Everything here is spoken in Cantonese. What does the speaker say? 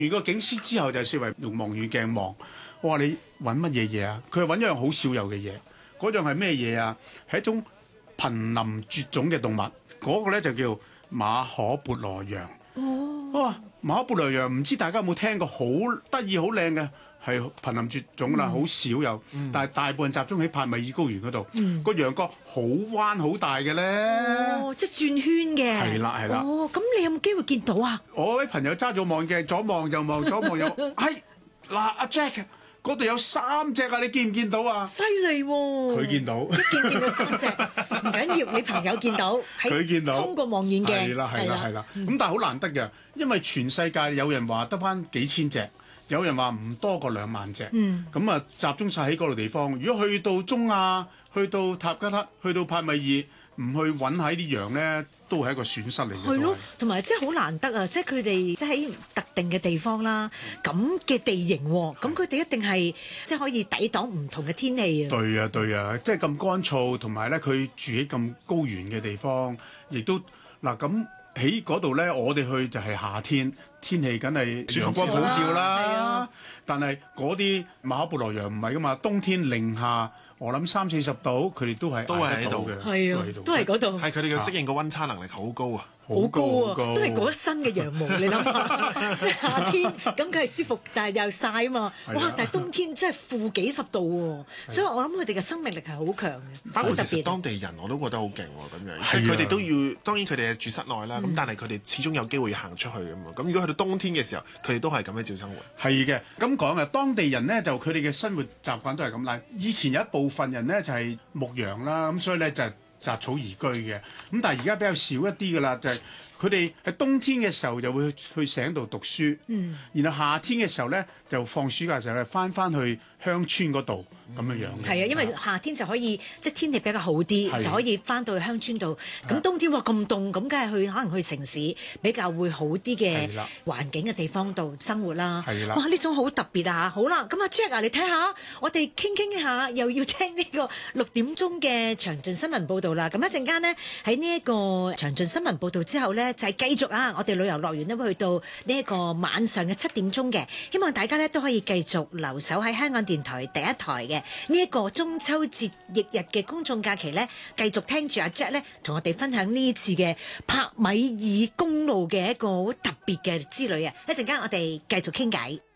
完個景師之後就視為用望遠鏡望。我話你揾乜嘢嘢啊？佢係揾一樣好少有嘅嘢。嗰樣係咩嘢啊？係一種瀕臨絕種嘅動物。嗰個咧就叫馬可孛羅羊。哇！馬可孛羅羊唔知大家有冇聽過？好得意、好靚嘅，係瀕臨絕種啦，好少有。但係大部分集中喺帕米爾高原嗰度。個羊角好彎好大嘅咧。 哦，即係轉圈嘅。 係啦，係啦。 哦，咁你有冇機會見到啊？ 我位朋友揸咗望鏡，左望右望，左望右望。係嗱，阿 Jack。嗰度有3隻啊！你見唔見到啊？ 犀利喎！佢見到， 見到3隻，唔緊要，你朋友見到， 佢見到， 通過望遠鏡。 係啦。咁但係好難得嘅，因為全世界有人話得返幾千隻，有人話唔多過2萬隻。咁啊，集中晒喺嗰度地方。如果去到中亞、去到塔吉克、去到帕米爾，唔去揾下啲羊咧，都係一個損失嚟嘅。 係咯，同埋即係好難得啊！即係佢哋即係喺特定嘅地方啦，咁嘅地形喎，咁佢哋一定係即係可以抵擋唔同嘅天氣啊！ 對啊，即係咁乾燥，同埋咧佢住喺咁高原嘅地方，亦都嗱咁喺嗰度咧，我哋去就係夏天，天氣梗係陽光普照啦。但係嗰啲馬可孛羅羊唔係噶嘛，冬天零下。我諗30-40度，佢哋都係喺度嘅， 係啊，都係嗰度。 係佢哋嘅適應個溫差能力好高啊， 好高啊，都係嗰一身嘅羊毛，你諗下，即係夏天咁佢係舒服，但係又曬啊嘛。哇！但係冬天真係負幾十度喎，所以我諗佢哋嘅生命力係好強嘅。 包括其實當地人我都覺得好勁喎，咁樣即係佢哋都要，當然佢哋係住室內啦，咁但係佢哋始終有機會要行出去㗎嘛。咁如果去到冬天嘅時候，佢哋都係咁樣照生活。 係嘅，咁講啊，當地人咧就佢哋嘅生活習慣都係咁啦。以前有一部分人咧就係牧羊啦，咁所以咧就雜草而居嘅。咁但係而家比較少一啲噶啦，就係佢哋喺冬天嘅時候就會去城度讀書，然後夏天嘅時候咧就放暑假嘅時候咧翻去鄉村嗰度咁樣樣嘅。 係啊，因為夏天就可以即係天氣比較好啲，就可以翻到去鄉村度。咁冬天哇咁凍，咁梗係可能去城市比較會好啲嘅環境嘅地方度生活啦。哇！呢種好特別啊！好啦，咁阿 Jack 啊，你睇下，我哋傾一下，又要聽呢個6點鐘嘅詳盡新聞報導啦。咁一陣間呢，喺呢一個詳盡新聞報導之後呢，就係繼續啊！我哋旅遊樂園呢會去到呢一個晚上嘅7點鐘嘅，希望大家呢都可以繼續留守喺香港電台第一台嘅呢一個中秋節翌日嘅公眾假期呢，繼續聽住阿 Jack 呢同我哋分享呢次嘅帕米爾公路嘅一個好特別嘅之旅啊！一陣間我哋繼續傾偈。